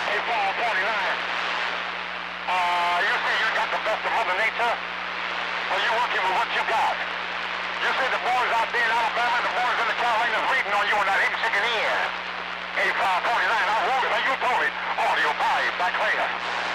8549. You say you got the best of Mother Nature? Or you working with what you got? You say the boys out there in Alabama and the boys in the Carolinas waiting on you and that chicken ear. 8549, I wrote it, and you told it. Audio by later.